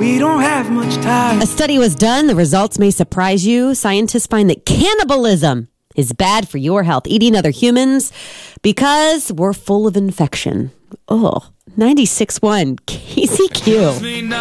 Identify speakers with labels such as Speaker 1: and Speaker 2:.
Speaker 1: We don't have much time.
Speaker 2: A study was done. The results may surprise you. Scientists find that cannibalism is bad for your health, eating other humans, because we're full of infection. Oh, 96.1 KCQ.